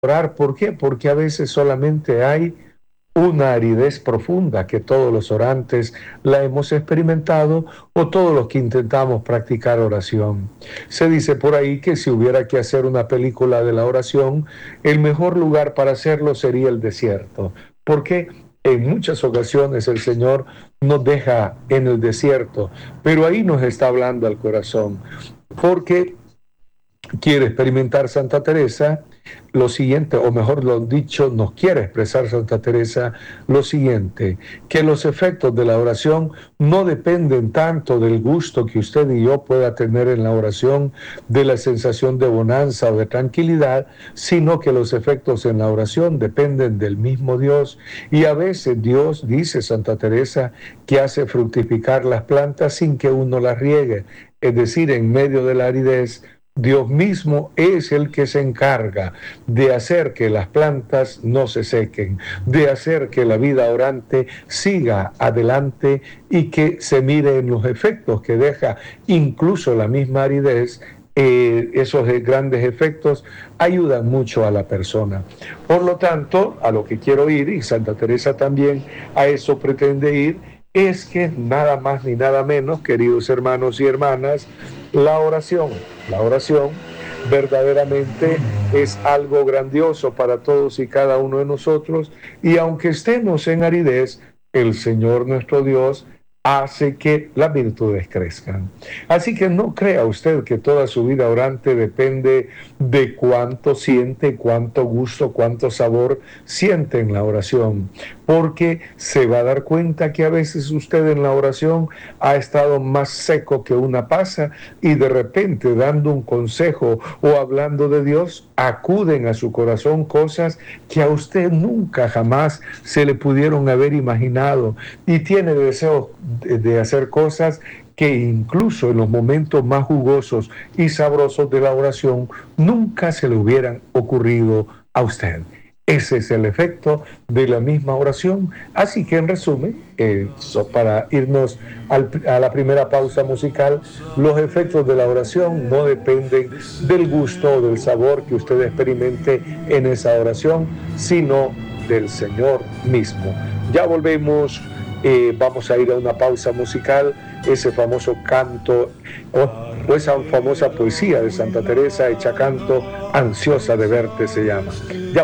orar. ¿Por qué? Porque a veces solamente hay una aridez profunda que todos los orantes la hemos experimentado o todos los que intentamos practicar oración. Se dice por ahí que si hubiera que hacer una película de la oración, el mejor lugar para hacerlo sería el desierto. Porque en muchas ocasiones el Señor nos deja en el desierto, pero ahí nos está hablando al corazón. Porque quiere experimentar Santa Teresa lo siguiente, o mejor lo dicho, nos quiere expresar Santa Teresa lo siguiente, que los efectos de la oración no dependen tanto del gusto que usted y yo pueda tener en la oración, de la sensación de bonanza o de tranquilidad, sino que los efectos en la oración dependen del mismo Dios. Y a veces Dios, dice Santa Teresa, que hace fructificar las plantas sin que uno las riegue, es decir, en medio de la aridez, Dios mismo es el que se encarga de hacer que las plantas no se sequen, de hacer que la vida orante siga adelante y que se mire en los efectos que deja incluso la misma aridez. Esos grandes efectos ayudan mucho a la persona. Por lo tanto, a lo que quiero ir, y Santa Teresa también a eso pretende ir, es que nada más ni nada menos, queridos hermanos y hermanas, la oración verdaderamente es algo grandioso para todos y cada uno de nosotros, y aunque estemos en aridez, el Señor nuestro Dios hace que las virtudes crezcan. Así que no crea usted que toda su vida orante depende de cuánto siente, cuánto gusto, cuánto sabor siente en la oración, porque se va a dar cuenta que a veces usted en la oración ha estado más seco que una pasa y de repente dando un consejo o hablando de Dios, acuden a su corazón cosas que a usted nunca jamás se le pudieron haber imaginado, y tiene deseos de hacer cosas que incluso en los momentos más jugosos y sabrosos de la oración nunca se le hubieran ocurrido a usted. Ese es el efecto de la misma oración. Así que en resumen, para irnos a la primera pausa musical, los efectos de la oración no dependen del gusto o del sabor que usted experimente en esa oración, sino del Señor mismo. Ya volvemos. Vamos a ir a una pausa musical, ese famoso canto o esa famosa poesía de Santa Teresa hecha canto, Ansiosa de verte se llama. Ya